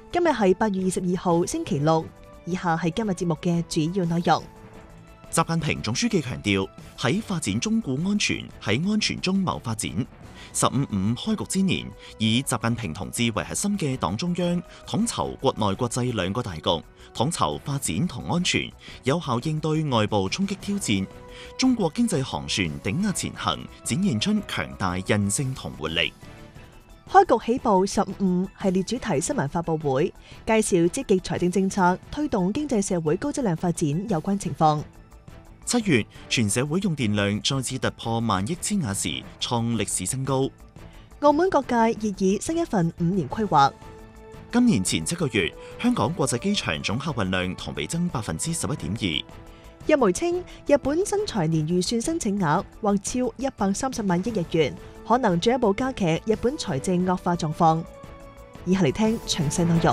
今日係8月22號星期六，以下係今日節目嘅主要內容。 習近平總書記強調，喺發展中顧安全，喺安全中謀發展。15.5開局之年，以習近平同志為核心嘅黨中央統籌國內國際兩個大局，統籌發展同安全，有效應對外部衝擊挑戰。中國經濟航船鼎壓前行，展現出強大韌性同活力。 開局起步15系列主題新聞發佈會，介紹積極財政政策推動經濟社會高質量發展有關情況。 7月，全社會用電量再次突破萬億千瓦時，創歷史新高。 澳門各界熱議新一份5年規劃。 今年前7個月，香港國際機場總客運量同比增11.2%。 日媒稱，日本新財年預算申請額或超130萬億日元，可能進一步加劇日本財政惡化狀況。以下嚟聽詳細內容。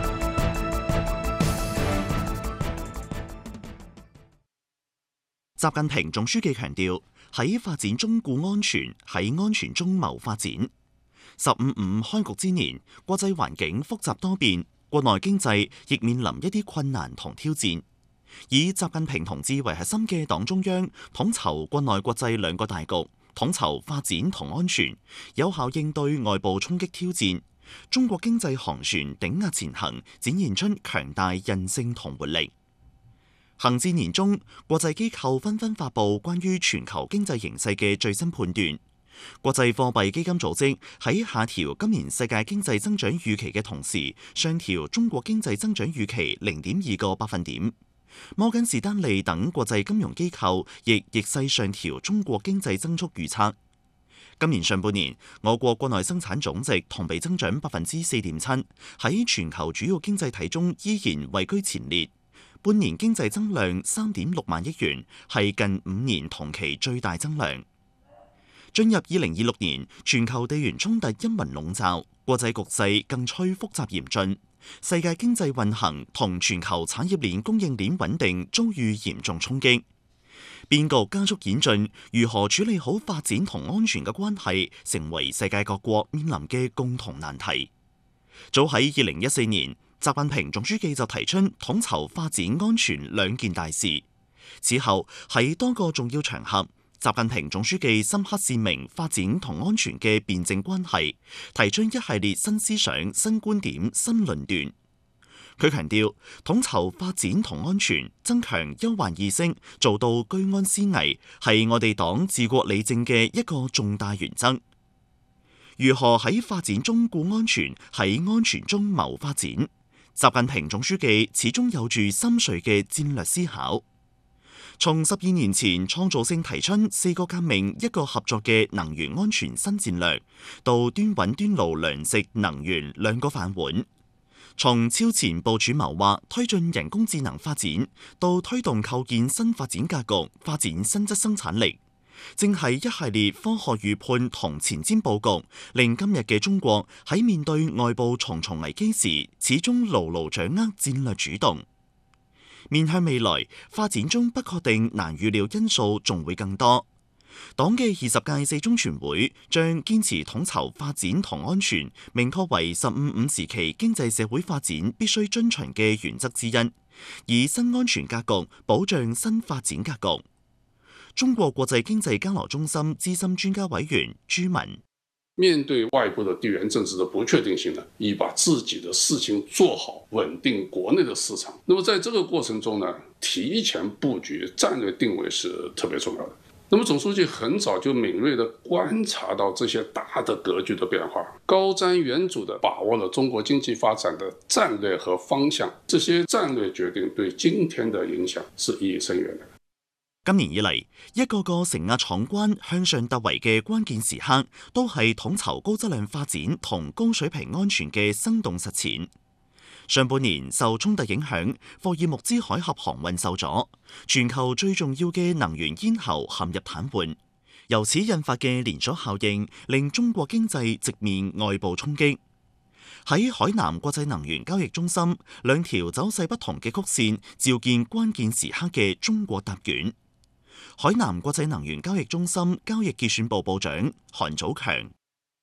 習近平總書記強調，喺發展中顧安全，喺安全中謀發展。15.5開局之年，國際環境複雜多變，國內經濟亦面臨一啲困難同挑戰。以習近平同志為核心嘅黨中央統籌國內國際兩個大局，統籌發展同安全，有效應對外部衝擊挑戰。中國經濟航船鼎壓前行，展現出強大韌性同活力。行至年中，國際機構紛紛發布關於全球經濟形勢嘅最新判斷。國際貨幣基金組織喺下調今年世界經濟增長預期嘅同時，上調中國經濟增長預期0.2個百分點。摩根士丹利等國際金融機構亦逆勢上調中國經濟增速預測。今年上半年，我國國內生產總值同比增長4.7%，喺全球主要經濟體中依然位居前列。半年經濟增量3.6萬億元，係近5年同期最大增量。進入2026年，全球地緣衝突陰雲籠罩，國際局勢更趨複雜嚴峻，世界經濟運行同全球產業鏈供應鏈穩定遭遇嚴重衝擊。變局加速演進，如何處理好發展同安全嘅關係，成為世界各國面臨嘅共同難題。早喺2014年，習近平總書記就提出統籌發展安全兩件大事。此後喺多個重要場合，習近平總書記深刻闡明發展同安全嘅辯證關係，提出一系列新思想、新觀點、新論斷。佢強調，統籌發展同安全，增強憂患意識，做到居安思危，係我哋黨治國理政嘅一個重大原則。如何喺發展中顧安全，喺安全中謀發展？習近平總書記始終有住深邃嘅戰略思考。從12年前創造性提出4個革命、1個合作嘅能源安全新戰略，到端穩端爐糧食能源兩個飯碗；從超前部署謀劃推進人工智能發展，到推動構建新發展格局，發展新質生產力。正係一系列科學預判同前瞻佈局，令今日嘅中國喺面對外部重重危機時，始終牢牢掌握戰略主動。面向未來，發展中不確定、難預料因素仲會更多。黨嘅20屆四中全會將堅持統籌發展同安全，明確為15.5時期經濟社會發展必須遵循嘅原則之一，以新安全格局保障新發展格局。中國國際經濟交流中心資深專家委員朱文： 面對外部的地緣政治的不確定性呢，以把自己的事情做好，穩定國內的市場。那麼在這個過程中呢，提前布局、戰略定位是特別重要的。那麼總書記很早就敏銳地觀察到這些大的格局的變化，高瞻遠矚地把握了中國經濟發展的戰略和方向。這些戰略決定對今天的影響是意義深遠的。 今年以嚟，一個個承壓闖關、向上突圍嘅關鍵時刻，都係統籌高質量發展同高水平安全嘅生動實踐。上半年受衝突影響，霍爾木茲海峽航運受阻，全球最重要嘅能源咽喉陷入癱瘓，由此引發嘅連鎖效應，令中國經濟直面外部衝擊。喺海南國際能源交易中心，兩條走勢不同嘅曲線，照見關鍵時刻嘅中國答卷。海南國際能源交易中心交易結算部部長韓祖強：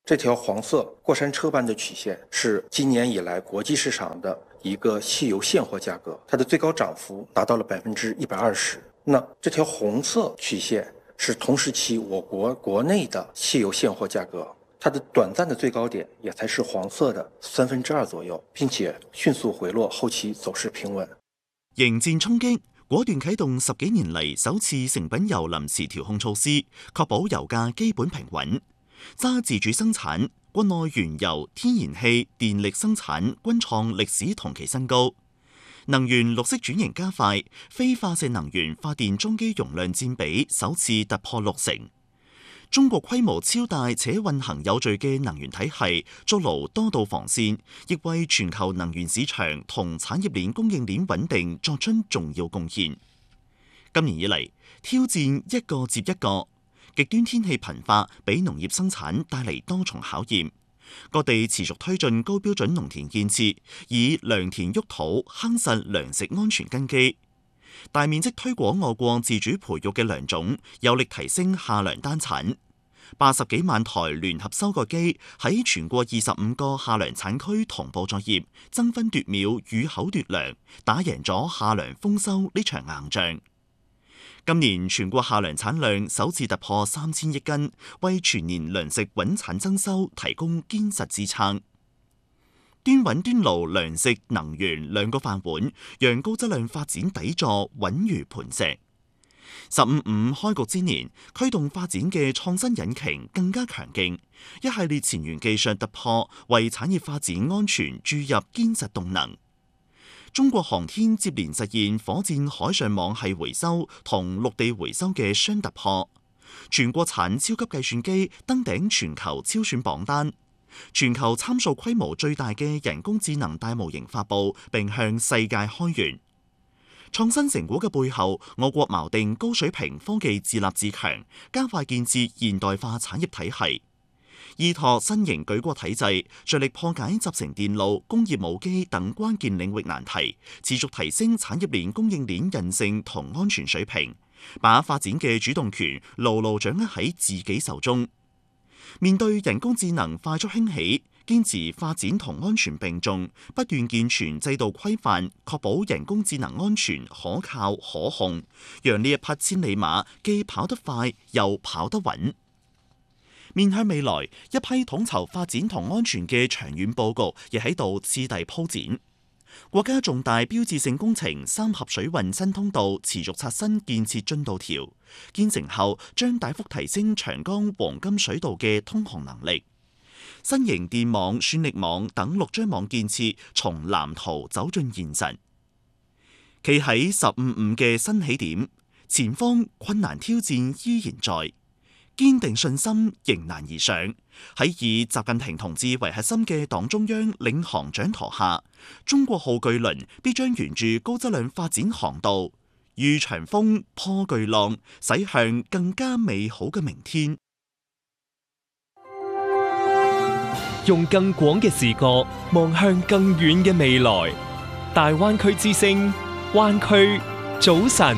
這條黃色過山車般的曲線是今年以來國際市場的一個汽油現貨價格，它的最高漲幅達到了120%。那這條紅色曲線是同時期我國國內的汽油現貨價格，它的短暫的最高點也才是黃色的2/3左右，並且迅速回落，後期走勢平穩。 迎戰衝擊，果斷啟動10幾年嚟首次成品油臨時調控措施，確保油價基本平穩。揸自主生產，國內原油、天然氣、電力生產均創歷史同期新高。能源綠色轉型加快，非化石能源發電中基容量佔比首次突破60%。中國規模超大且運行有序嘅能源體系，築牢多道防線，亦為全球能源市場同產業鏈供應鏈穩定作出重要貢獻。今年以嚟，挑戰一個接一個。極端天氣頻發，俾農業生產帶嚟多重考驗。各地持續推進高標準農田建設，以良田沃土夯實糧食安全根基。大面積推廣我國自主培育嘅糧種，有力提升夏糧單產。80幾萬台聯合收割機喺全國25個夏糧產區同步作業，爭分奪秒，與口奪糧，打贏咗夏糧豐收呢場硬仗。今年全國夏糧產量首次突破3000億斤，為全年糧食穩產增收提供堅實支撐。端穩端牢糧食能源兩個飯碗，讓高質量發展底座穩如磐石。15.5開局之年，驅動發展嘅創新引擎更加強勁，一系列前沿技術突破為產業發展安全注入堅實動能。中國航天接連實現火箭海上網繫回收同陸地回收嘅雙突破，全國產超級計算機登頂全球超選榜單，全球參數規模最大嘅人工智能大模型發布並向世界開源。創新成果嘅背後，我國錨定高水平科技自立自強，加快建設現代化產業體系。依託新型舉國體制，着力破解集成電路、工業無機等關鍵領域難題，持續提升產業鏈供應鏈韌性同安全水平，把發展嘅主動權牢牢掌握喺自己手中。面對人工智能快速興起，堅持發展同安全並重，不斷健全制度規範，確保人工智能安全、可靠、可控，讓呢一匹千里馬既跑得快又跑得穩。面向未來，一批統籌發展同安全嘅長遠佈局亦喺度次第鋪展。國家重大標誌性工程三峽水運新通道持續刷新建設進度條，建成後將大幅提升長江黃金水道嘅通航能力。新型電網、算力網等6張網建設從藍圖走進現實。企喺15.5嘅新起點，前方困難挑戰依然在。堅定信心迎難而上，喺以習近平同志為核心嘅黨中央領航掌舵下，中國號巨輪必將沿住高質量發展航道，遇長風破巨浪，駛向更加美好嘅明天。 用更廣嘅視角望向更遠嘅未來，大灣區之聲，灣區早晨。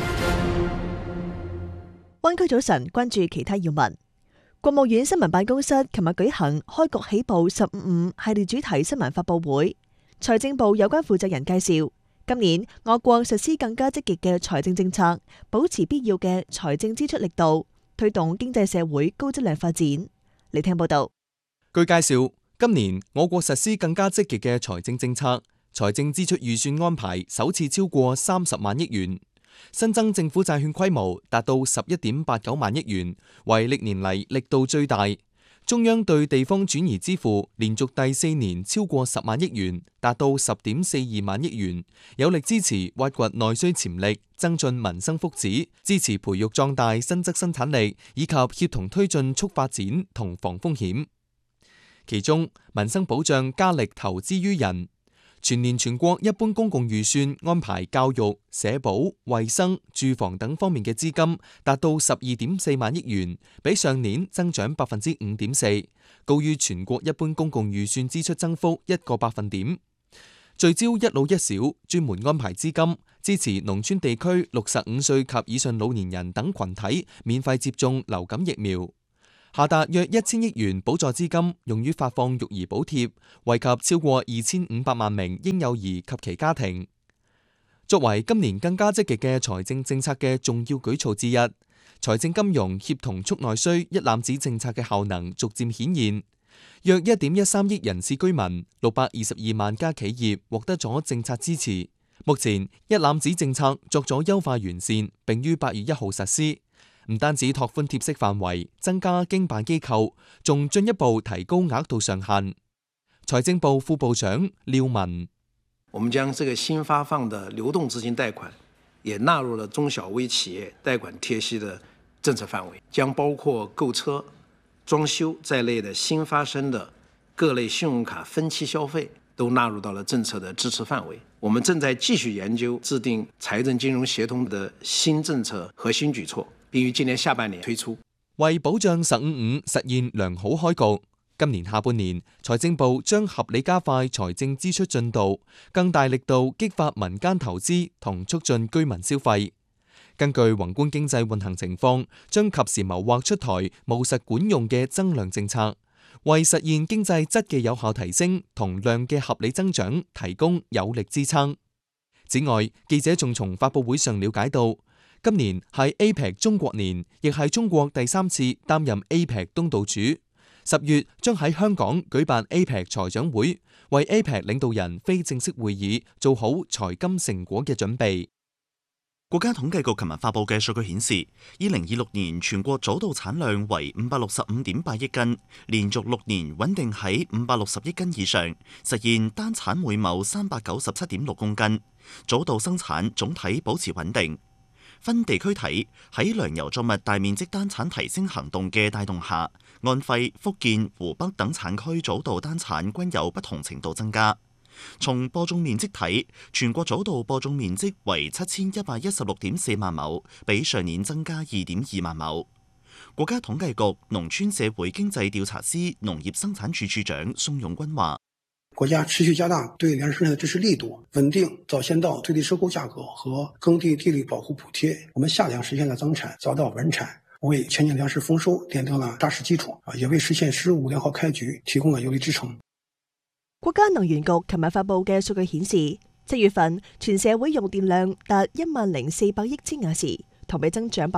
灣區早晨，關注其他要聞。國務院新聞辦公室琴日舉行開局起步15.5系列主題新聞發佈會，財政部有關負責人介紹，今年我國實施更加積極嘅財政政策，保持必要嘅財政支出力度，推動經濟社會高質量發展。嚟聽報道。 據介紹，今年我國實施更加積極嘅財政政策，財政支出預算安排首次超過30萬億元。新增政府債券規模達到11.89萬億元，為歷年嚟力度最大。中央對地方轉移支付連續第4年超過10萬億元，達到10.42萬億元，有力支持挖掘內需潛力，增進民生福祉，支持培育壯大新質生產力，以及協同推進促發展同防風險。其中，民生保障加力投資於人。全年全國一般公共預算安排教育、社保、衛生、住房等方面嘅資金達到12.4萬億元，比上年增長5.4%，高於全國一般公共預算支出增幅1個百分點。聚焦一老一小，專門安排資金支持農村地區65歲及以上老年人等群體免費接種流感疫苗。 下達約1000億元補助資金，用於發放育兒補貼，惠及超過2500萬名嬰幼兒及其家庭。作為今年更加積極嘅財政政策嘅重要舉措之一，財政金融協同促內需一攬子政策嘅效能逐漸顯現。約1.13億人次居民、622萬家企業獲得咗政策支持。目前一攬子政策作咗優化完善，並於8月1號實施。唔單止拓寬貼息範圍，增加經辦機構，仲進一步提高額度上限。財政部副部長廖文： 我們將這個新發放的流動資金貸款也納入了中小微企業貸款貼息的政策範圍，將包括購車、裝修在內的新發生的各類信用卡分期消費都納入到了政策的支持範圍。我們正在繼續研究制定財政金融協同的新政策和新舉措，並於今年下半年推出。 為保障15.5實現良好開局，今年下半年財政部將合理加快財政支出進度，更大力度激發民間投資同促進居民消費。根據宏觀經濟運行情況，將及時謀劃出台務實管用嘅增量政策，為實現經濟質嘅有效提升同量嘅合理增長提供有力支撐。此外，記者仲從發佈會上了解到，今年係 APEC 中國年，亦係中國第3次擔任 APEC 東道主。10月將喺香港舉辦 APEC 財長會，為 APEC 領導人非正式會議做好財金成果嘅準備。 國家統計局琴日發佈嘅數據顯示，2026年全國早稻產量為565.8億斤，連續6年穩定喺560億斤以上，實現單產每畝397.6公斤。早稻生產總體保持穩定。分地區睇，喺糧油作物大面積單產提升行動嘅帶動下，安徽、福建、湖北等產區早稻單產均有不同程度增加。從播種面積睇，全國早稻播種面積為7116.4萬畝，比上年增加2.2萬畝。國家統計局農村社會經濟調查司農業生產處處長宋永軍話： 國家持續加大對糧食生產的支持力度，穩定早先稻最低收購價格和耕地地力保護補貼，我們夏糧實現了增產，早稻穩產，為全年糧食豐收奠定了扎實基礎，也為實現“十5良好開局”提供了有力支撐。 國家能源局琴日發佈嘅數據顯示，7月份全社會用電量達10400億千瓦時，同比增長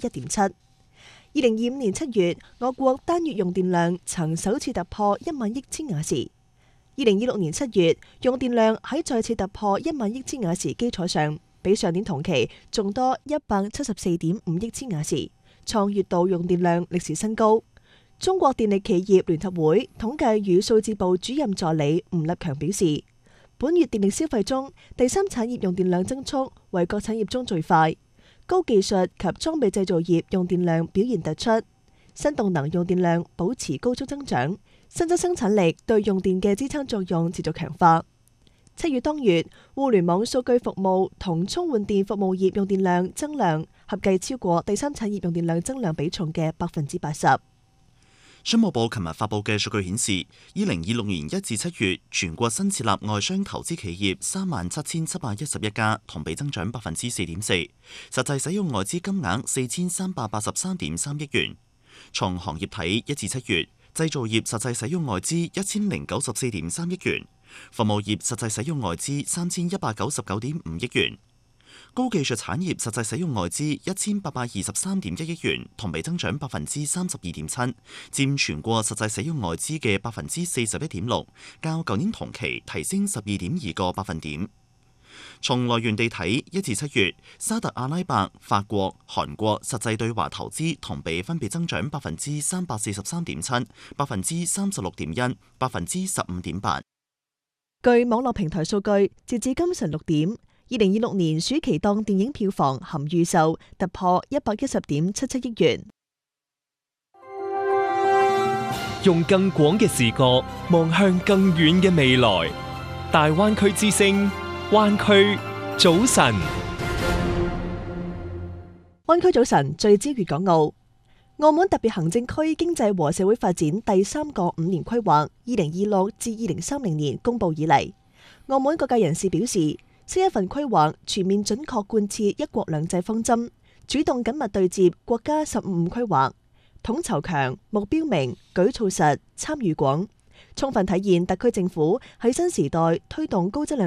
1.7%。2025年7月，我國單月用電量曾首次突破1萬億千瓦時。2026年7月，用電量喺再次突破1萬億千瓦時基礎上，比上年同期仲多174.5億千瓦時，創月度用電量歷史新高。中國電力企業聯合會統計與數字部主任助理吳立強表示，本月電力消費中，第三產業用電量增速為各產業中最快，高技術及裝備製造業用電量表現突出，新動能用電量保持高速增長，新增生產力對用電嘅支撐作用持續強化。7月當月，互聯網數據服務同充換電服務業用電量增量合計超過第三產業用電量增量比重嘅80%。 商務部琴日發佈嘅數據顯示，2026年1至7月，全國新設立外商投資企業37711家，同比增長4.4%，實際使用外資金額4383.3億元。從行業睇，1至7月，製造業實際使用外資1094.3億元，服務業實際使用外資3199.5億元。高技術產業實際使用外資1823.1億元，同比增長32.7%，佔全國實際使用外資嘅41.6%，較舊年同期提升12.2個百分點。從來源地睇，1至7月，沙特阿拉伯、法國、韓國實際對華投資同比分別增長343.7%、36.1%、15.8%。 據網絡平台數據，截至今晨6點，2026年暑期檔電影票房含預售突破110.77億元。 用更廣嘅視角望向更遠嘅未來，大灣區之聲，灣區早晨。 灣區早晨聚焦粵港澳。澳門特別行政區經濟和社會發展第3個5年規劃2026至2030年公布以嚟，澳門各界人士表示，新一份規劃全面準確貫徹一國兩制方針，主動緊密對接國家15規劃， 統籌強、目標明、舉措實、參與廣，充分體現特區政府喺新時代推動高質量